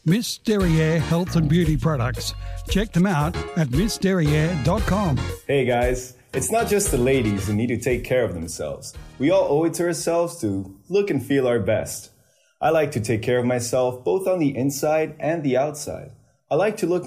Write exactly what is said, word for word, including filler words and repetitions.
Miss Derriere Health and Beauty Products. Check them out at miss derriere dot com. Hey guys, it's not just the ladies who need to take care of themselves. We all owe it to ourselves to look and feel our best. I like to take care of myself both on the inside and the outside. I like to look